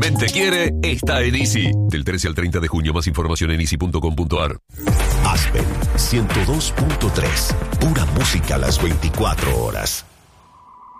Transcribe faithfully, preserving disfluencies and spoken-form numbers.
Mente quiere, está en Easy. Del trece al treinta de junio, más información en easy punto com punto a r. Aspen ciento dos punto tres. Pura música a las veinticuatro horas.